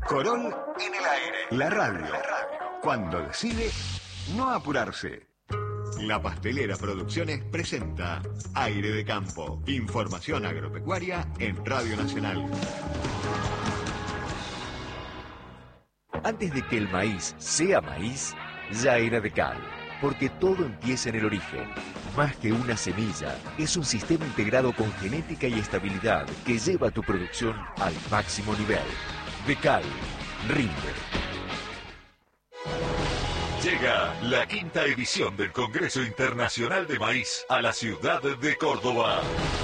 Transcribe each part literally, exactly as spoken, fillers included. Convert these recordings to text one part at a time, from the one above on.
Corol en el aire. La radio. Cuando decide no apurarse. La Pastelera Producciones presenta Aire de Campo. Información agropecuaria en Radio Nacional. Antes de que el maíz sea maíz, ya era de cal. Porque todo empieza en el origen. Más que una semilla, es un sistema integrado con genética y estabilidad que lleva tu producción al máximo nivel. De cal, rinde. Llega la quinta edición del Congreso Internacional de Maíz a la ciudad de Córdoba.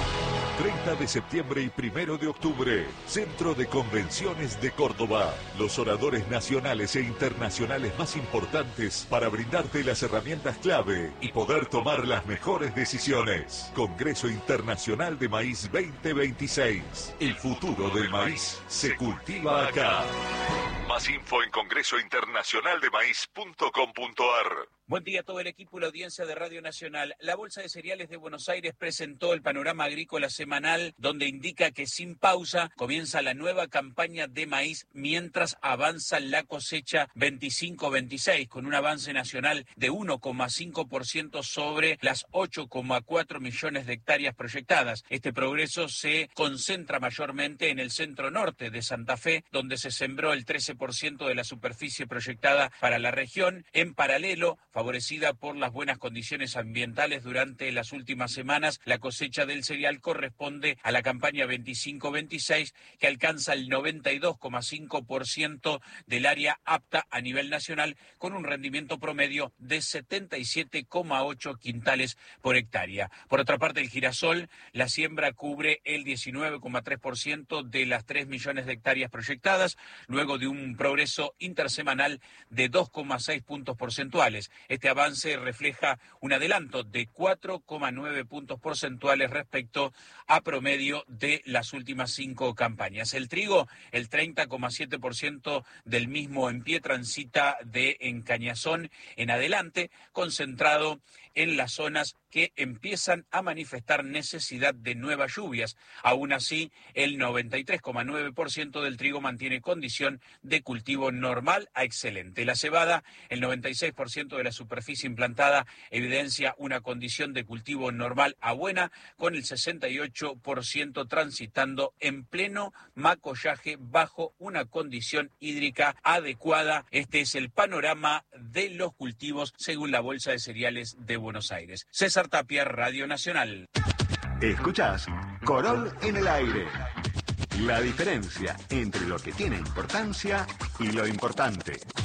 treinta de septiembre y primero de octubre, Centro de Convenciones de Córdoba. Los oradores nacionales e internacionales más importantes para brindarte las herramientas clave y poder tomar las mejores decisiones. Congreso Internacional de Maíz veinte veintiséis. El futuro del maíz se cultiva acá. Más info en congreso internacional de maíz punto com punto a r. Buen día a todo el equipo y la audiencia de Radio Nacional. La Bolsa de Cereales de Buenos Aires presentó el panorama agrícola semanal, donde indica que sin pausa comienza la nueva campaña de maíz mientras avanza la cosecha veinticinco veintiséis, con un avance nacional de uno coma cinco por ciento sobre las ocho coma cuatro millones de hectáreas proyectadas. Este progreso se concentra mayormente en el centro norte de Santa Fe, donde se sembró el trece por ciento de la superficie proyectada para la región. En paralelo, favorecida por las buenas condiciones ambientales durante las últimas semanas, la cosecha del cereal corresponde a la campaña veinticinco veintiséis, que alcanza el noventa y dos coma cinco por ciento del área apta a nivel nacional, con un rendimiento promedio de setenta y siete coma ocho quintales por hectárea. Por otra parte, el girasol, la siembra cubre el diecinueve coma tres por ciento de las tres millones de hectáreas proyectadas, luego de un progreso intersemanal de dos coma seis puntos porcentuales. Este avance refleja un adelanto de cuatro coma nueve puntos porcentuales respecto a promedio de las últimas cinco campañas. El trigo, el treinta coma siete por ciento del mismo en pie, transita de encañazón en adelante, concentrado en las zonas que empiezan a manifestar necesidad de nuevas lluvias. Aún así, el noventa y tres coma nueve por ciento del trigo mantiene condición de cultivo normal a excelente. La cebada, el noventa y seis por ciento de la superficie implantada, evidencia una condición de cultivo normal a buena, con el sesenta y ocho por ciento transitando en pleno macollaje bajo una condición hídrica adecuada. Este es el panorama de los cultivos según la Bolsa de Cereales de Buenos Aires. César Tapia, Radio Nacional. Escuchás Corol en el aire. La diferencia entre lo que tiene importancia y lo importante.